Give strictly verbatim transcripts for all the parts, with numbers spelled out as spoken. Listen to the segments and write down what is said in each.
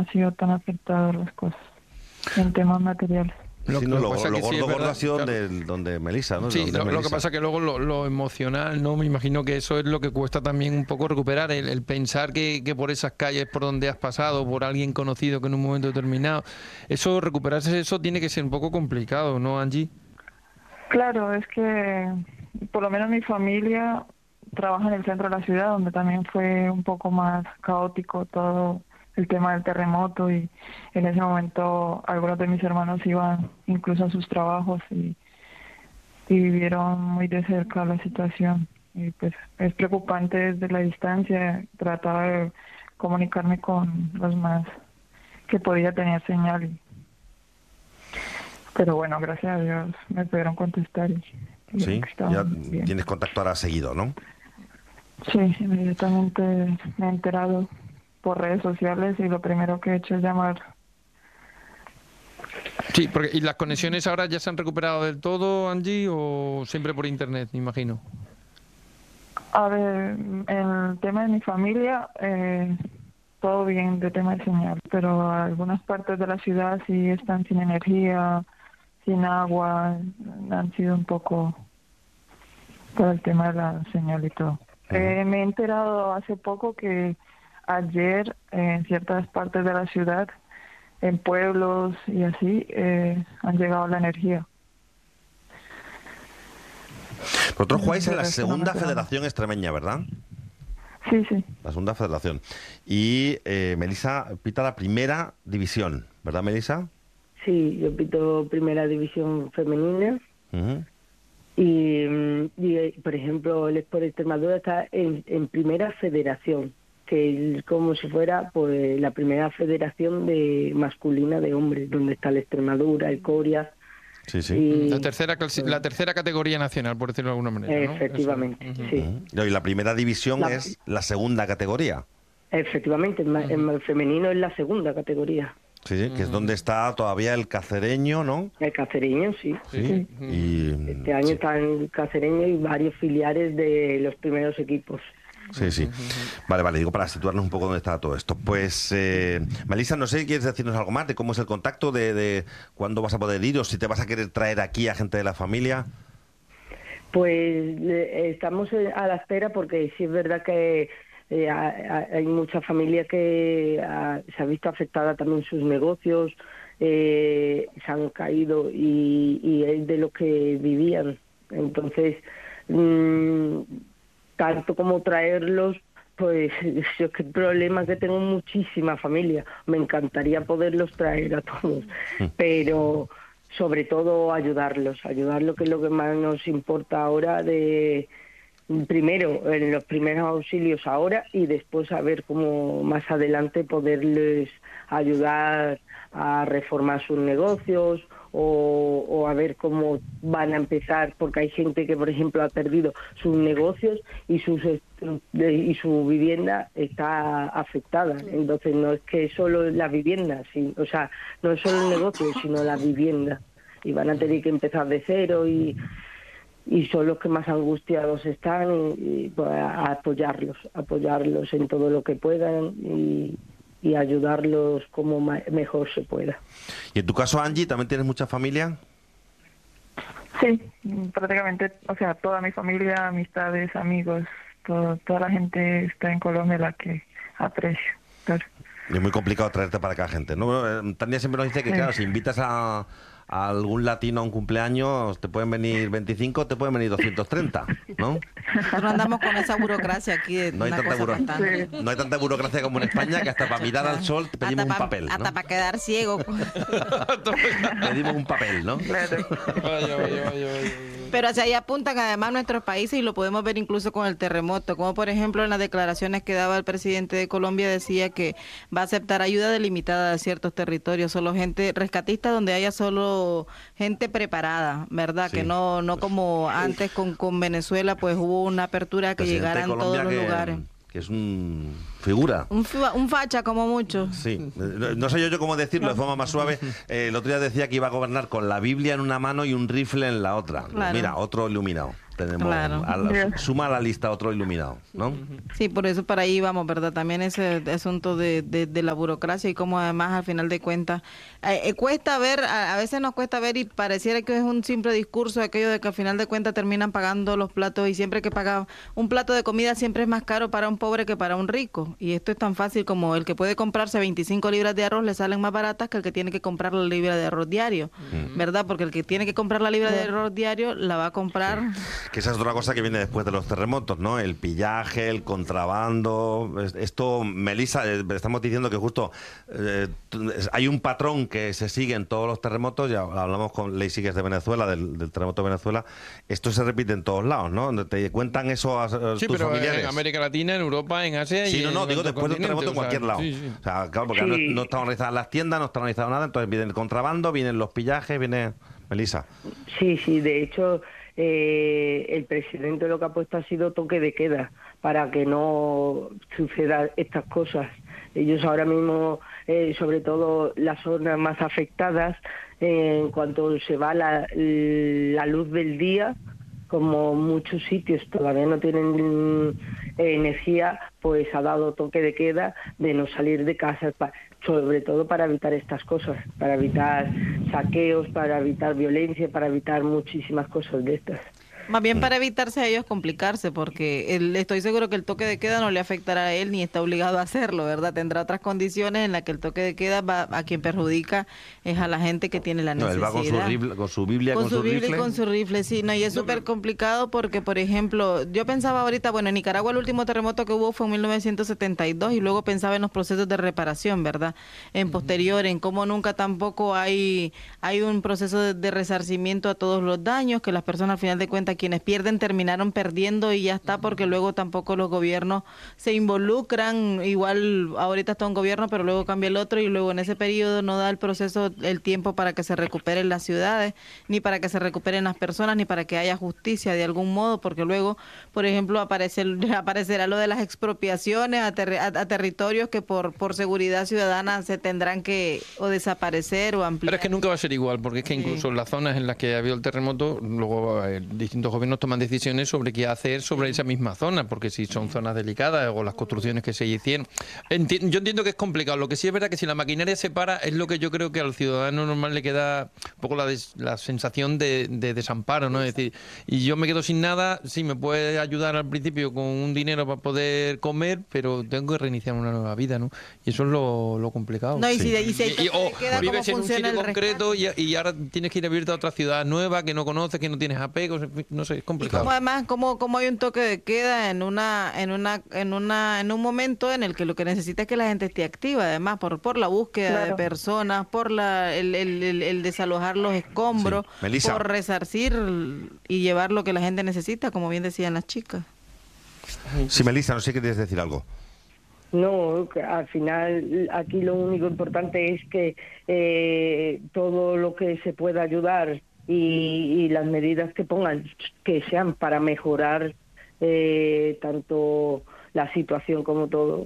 ha sido tan afectadas las cosas en temas materiales. Lo, sí, no, lo, lo, pasa lo que gordo, sí, es gordo verdad, ha sido claro. donde, donde Melissa, ¿no? Sí, donde lo, lo Melissa. que pasa que luego lo, lo emocional, ¿no? Me imagino que eso es lo que cuesta también un poco recuperar, el, el pensar que, que por esas calles por donde has pasado, por alguien conocido que en un momento determinado, eso, recuperarse eso tiene que ser un poco complicado, ¿no, Angie? Claro, es que por lo menos mi familia trabaja en el centro de la ciudad, donde también fue un poco más caótico todo el tema del terremoto, y en ese momento algunos de mis hermanos iban incluso a sus trabajos y, y vivieron muy de cerca la situación. Y pues es preocupante desde la distancia. Trataba de comunicarme con los más que podía tener señal, y, pero bueno, gracias a Dios me pudieron contestar y, y Sí, ya bien. tienes contacto ahora seguido, ¿no? Sí, inmediatamente me he enterado por redes sociales y lo primero que he hecho es llamar. Sí, porque ¿y las conexiones ahora ya se han recuperado del todo, Angie, o siempre por internet, me imagino? A ver, en el tema de mi familia, eh, todo bien de tema de señal, pero algunas partes de la ciudad sí están sin energía, sin agua, han sido un poco por el tema de la señal y todo. Uh-huh. Eh, me he enterado hace poco que ayer en ciertas partes de la ciudad, en pueblos y así, eh, han llegado la energía. Vosotros jugáis en la segunda federación extremeña, ¿verdad? Sí, sí. La segunda federación. Y eh, Melissa pita la primera división, ¿verdad, Melissa? Sí, yo pito primera división femenina. Uh-huh. Y, y, por ejemplo, el Sport Extremadura está en, en primera federación, que es como si fuera pues la primera federación de masculina de hombres, donde está el Extremadura, el Coria. Sí, sí. Y, la tercera la tercera categoría nacional, por decirlo de alguna manera, ¿no? Efectivamente, Eso. sí. Uh-huh. Y la primera división la... es la segunda categoría. Efectivamente, uh-huh. el, el femenino es la segunda categoría. Sí, sí, que es donde está todavía el Cacereño, ¿no? El Cacereño, sí. Sí. sí. Y, este año sí. está el Cacereño y varios filiales de los primeros equipos. Sí, sí. Vale, vale, digo para situarnos un poco dónde está todo esto. Pues, eh, Melissa, no sé, ¿quieres decirnos algo más de cómo es el contacto, de, de cuándo vas a poder ir o si te vas a querer traer aquí a gente de la familia? Pues eh, estamos a la espera porque sí es verdad que Eh, hay mucha familia que ha, se ha visto afectada también sus negocios, eh, se han caído y, y es de lo que vivían. Entonces, mmm, tanto como traerlos, pues yo que el problema es que tengo muchísima familia. Me encantaría poderlos traer a todos, pero sobre todo ayudarlos, ayudarlos que es lo que más nos importa ahora de... primero en los primeros auxilios ahora y después a ver cómo más adelante poderles ayudar a reformar sus negocios o, o a ver cómo van a empezar, porque hay gente que por ejemplo ha perdido sus negocios y sus y su vivienda está afectada. Entonces no es que solo la vivienda, sino, o sea, no es solo el negocio sino la vivienda, y van a tener que empezar de cero y y son los que más angustiados están y, y pues, a apoyarlos, apoyarlos en todo lo que puedan y, y ayudarlos como ma- mejor se pueda. ¿Y en tu caso, Angie, también tienes mucha familia? Sí, prácticamente, o sea, toda mi familia, amistades, amigos, todo, toda la gente está en Colombia, la que aprecio. Claro. Y es muy complicado traerte para acá gente, ¿no? Tania siempre nos dice que, sí. claro, si invitas a... a algún latino a un cumpleaños, te pueden venir veinticinco, te pueden venir doscientos treinta, ¿no? Nosotros andamos con esa burocracia aquí. De no, hay tanta buro... no hay tanta burocracia como en España, que hasta para mirar al sol te pedimos hasta un pa, papel, ¿no? Hasta para quedar ciego. Pedimos un papel, ¿no? Claro. Vaya, vaya, vaya, vaya. Pero hacia ahí apuntan además nuestros países y lo podemos ver incluso con el terremoto, como por ejemplo en las declaraciones que daba el presidente de Colombia, decía que va a aceptar ayuda delimitada de ciertos territorios, solo gente rescatista donde haya solo gente preparada, ¿verdad? Sí. Que no no como antes con, con Venezuela, pues hubo una apertura que llegaran a todos los que... lugares. que es un figura. Un, un facha como mucho. Sí, no, no sé yo, yo cómo decirlo de forma más suave. Eh, el otro día decía que iba a gobernar con la Biblia en una mano y un rifle en la otra. Claro. Mira, otro iluminado. tenemos Claro. a la, suma a la lista otro iluminado, ¿no? Sí, por eso para ahí vamos, ¿verdad? También ese asunto de, de, de la burocracia y cómo además al final de cuentas eh, eh, cuesta ver, a, a veces nos cuesta ver y pareciera que es un simple discurso aquello de que al final de cuentas terminan pagando los platos y siempre que paga un plato de comida siempre es más caro para un pobre que para un rico. Y esto es tan fácil como el que puede comprarse veinticinco libras de arroz le salen más baratas que el que tiene que comprar la libra de arroz diario, mm. ¿verdad? Porque el que tiene que comprar la libra de arroz diario la va a comprar... Sí. Que esa es otra cosa que viene después de los terremotos, ¿no? El pillaje, el contrabando. Esto, Melissa, estamos diciendo que justo eh, hay un patrón que se sigue en todos los terremotos. Ya hablamos con Ley Sigues de Venezuela, del, del terremoto de Venezuela. Esto se repite en todos lados, ¿no? Te cuentan eso a, a sí, tus pero familiares. En América Latina, en Europa, en Asia. Sí, y no, no, en digo después de un terremoto en cualquier o sea, lado. Sí, sí. O sea, claro, porque sí. no, no están organizadas las tiendas, no está organizado nada, entonces viene el contrabando, vienen los pillajes, viene... Melissa. Sí, sí, de hecho... Eh, el presidente lo que ha puesto ha sido toque de queda para que no sucedan estas cosas. Ellos ahora mismo, eh, sobre todo las zonas más afectadas, eh, en cuanto se va la, la luz del día, como muchos sitios todavía no tienen eh, energía, pues ha dado toque de queda de no salir de casa, pa, sobre todo para evitar estas cosas, para evitar saqueos, para evitar violencia, para evitar muchísimas cosas de estas. Más bien para evitarse a ellos complicarse, porque él, estoy seguro que el toque de queda no le afectará a él ni está obligado a hacerlo, ¿verdad? Tendrá otras condiciones en las que el toque de queda va a quien perjudica es a la gente que tiene la necesidad. No, él va con su, rifle, con su Biblia, con, con su, su Biblia rifle. y con su rifle, sí. No, y es súper complicado porque, por ejemplo, yo pensaba ahorita, bueno, en Nicaragua el último terremoto que hubo fue en mil novecientos setenta y dos y luego pensaba en los procesos de reparación, ¿verdad? En posterior, en cómo nunca tampoco hay, hay un proceso de, de resarcimiento a todos los daños, que las personas al final de cuentas, quienes pierden, terminaron perdiendo y ya está, porque luego tampoco los gobiernos se involucran, igual ahorita está un gobierno pero luego cambia el otro y luego en ese periodo no da el proceso, el tiempo para que se recuperen las ciudades, ni para que se recuperen las personas, ni para que haya justicia de algún modo, porque luego, por ejemplo, aparece, aparecerá lo de las expropiaciones a, ter, a, a territorios que por, por seguridad ciudadana se tendrán que o desaparecer o ampliar. Pero es que nunca va a ser igual, porque es que incluso en las zonas en las que ha habido el terremoto, luego eh, distintos gobiernos toman decisiones sobre qué hacer sobre esa misma zona, porque si son zonas delicadas o las construcciones que se hicieron. Enti yo entiendo que es complicado. Lo que sí es verdad que si la maquinaria se para, es lo que yo creo que al ciudadano normal le queda un poco la, des la sensación de, de desamparo, ¿no? Es decir, y yo me quedo sin nada, sí me puede ayudar al principio con un dinero para poder comer, pero tengo que reiniciar una nueva vida, ¿no? Y eso es lo, lo complicado. No, y si, y si y, y, o vives en un sitio concreto y, y ahora tienes que ir a vivir a otra ciudad nueva que no conoces, que no tienes apegos, no sé, es complicado. Además, como, como hay un toque de queda en una, en una, en una, en un momento en el que lo que necesita es que la gente esté activa, además, por, por la búsqueda claro. de personas, por la, el, el, el, el desalojar los escombros, sí. por resarcir y llevar lo que la gente necesita, como bien decían las chicas. Sí, Melissa, no sé qué quieres decir algo. No, al final aquí lo único importante es que eh, todo lo que se pueda ayudar Y, y las medidas que pongan que sean para mejorar eh, tanto la situación como todo.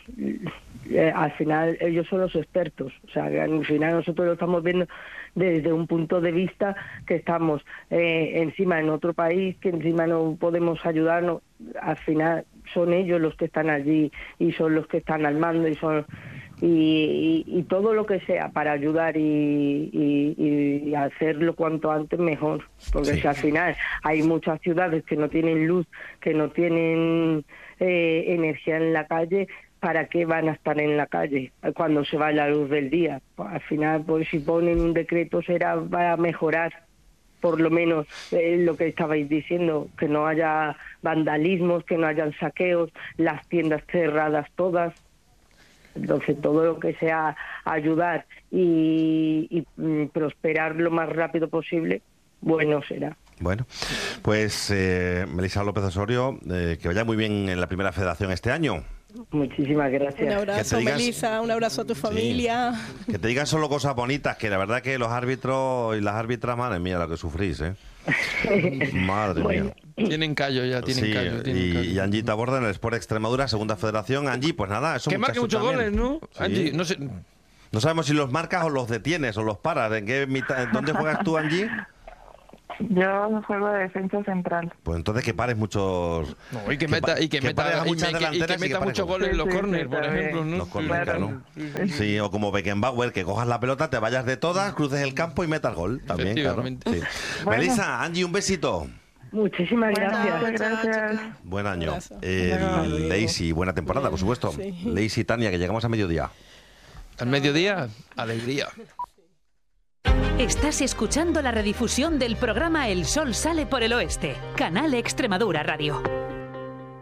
Eh, al final ellos son los expertos, o sea, al final nosotros lo estamos viendo desde un punto de vista que estamos eh, encima en otro país, que encima no podemos ayudarnos. Al final son ellos los que están allí y son los que están al mando y son Y, y, y todo lo que sea para ayudar y, y, y hacerlo cuanto antes mejor, porque sí. si al final hay muchas ciudades que no tienen luz, que no tienen eh, energía en la calle, ¿para qué van a estar en la calle cuando se va la luz del día? Pues al final, pues si ponen un decreto será para mejorar por lo menos eh, lo que estabais diciendo, que no haya vandalismos, que no hayan saqueos, las tiendas cerradas todas. Entonces, todo lo que sea ayudar y, y mm, prosperar lo más rápido posible, bueno será. Bueno, pues eh, Melissa López Osorio, eh, que vaya muy bien en la primera federación este año. Muchísimas gracias. Un abrazo, digas, Melissa, un abrazo a tu familia. Sí, que te digan solo cosas bonitas, que la verdad que los árbitros y las árbitras, madre mía, lo que sufrís, ¿eh? Madre bueno. mía. Tienen callo ya, tienen sí, callo. Tienen y, callo. y Angie Taborda en el Sport Extremadura, segunda federación. Angie, pues nada, eso que marque muchos goles, ¿no? Sí. Angie, no sé. No sabemos si los marcas o los detienes o los paras. ¿En qué mitad, ¿en dónde juegas tú, Angie? Yo juego de defensa central. Pues entonces que pares muchos... No, y que meta, y que que meta, pares a y muchas me- y que delanteras y que meta pares muchos goles. goles en los Sí, sí, córner, sí, por también. ejemplo, ¿no? Los corners, Claro. claro. Sí, o como Beckenbauer, que cojas la pelota, te vayas de todas, cruces el campo y metas gol. También, claro. Efectivamente. Sí. Bueno. Melissa, Angie, un besito. Muchísimas Bueno, gracias. muchas gracias. Buen año. Gracias. Eh, Bueno. Lacey, buena temporada, por supuesto. Sí. Lacey y Tania, que llegamos a mediodía. Al mediodía, alegría. Estás escuchando la redifusión del programa El Sol sale por el oeste, Canal Extremadura Radio.